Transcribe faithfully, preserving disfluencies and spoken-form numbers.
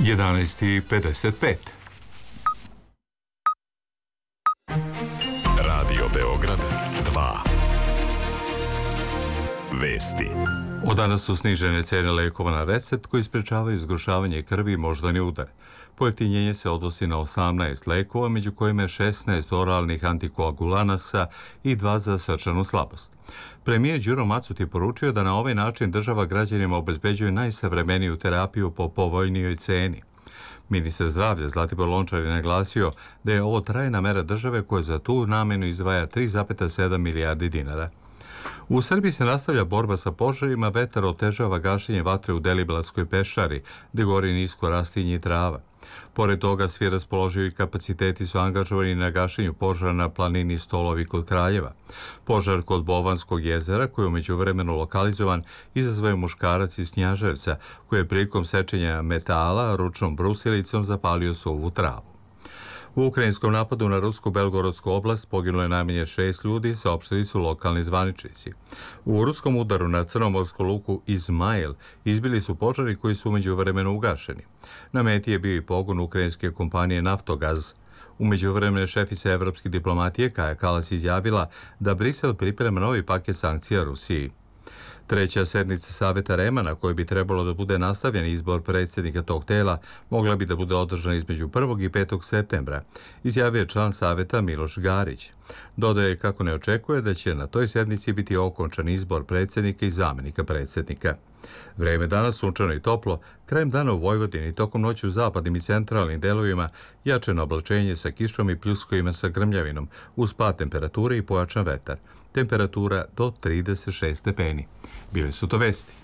jedanaest i pedeset pet. Radio Beograd dva. Vesti. Od danas su snižene cene lekova na recept koji sprečavaju zgrušavanje krvi i moždani udar. Pojeftinjenje se odnosi na osamnaest lekova, među kojima je šesnaest oralnih antikoagulanasa i dva za srčanu slabost. Premijer Đuro Macut je poručio da na ovaj način država građanima obezbeđuje najsavremeniju terapiju po povoljnijoj ceni. Ministar zdravlja Zlatibor Lončar je naglasio da je ovo trajna mera države koja za tu namenu izdvaja tri zarez sedam milijardi dinara. U Srbiji se nastavlja borba sa požarima, vetar otežava gašenje vatre u Deliblatskoj peščari, gde gori nisko rastinje i trava. Pored toga, svi raspoloživi kapaciteti su angažovani na gašenju požara na planini Stolovi kod Kraljeva. Požar kod Bovanskog jezera, koji je umeđu vremenu lokalizovan, izazvao je muškarac iz Knjaževca, koji je prilikom sečenja metala ručnom brusilicom zapalio suvu travu. U ukrajinskom napadu na Rusko-Belgorodsku oblast poginulo je najmanje šest ljudi, saopštili su lokalni zvaničnici. U ruskom udaru na crnomorsku luku Izmail izbili su požari koji su umeđu vremenu ugašeni. Na meti je bio i pogon ukrajinske kompanije Naftogaz. Umeđu vremenu šefica evropske diplomatije Kaja Kalas izjavila da Brisel priprema novi paket sankcija Rusiji. Treća sednica Saveta Rema, na kojoj bi trebalo da bude nastavljen izbor predsjednika tog tela, mogla bi da bude održana između prvog i petog septembra, izjavio je član Saveta Miloš Garić. Dodaje kako ne očekuje da će na toj sednici biti okončan izbor predsjednika i zamenika predsjednika. Vreme danas sunčano i toplo, krajem dana u Vojvodini, tokom noći u zapadnim i centralnim delovima jačeno oblačenje sa kišom i pljuskovima sa grmljavinom, uz pad temperature i pojačan vetar. Temperatura do trideset šest stepeni. Bile su to vesti.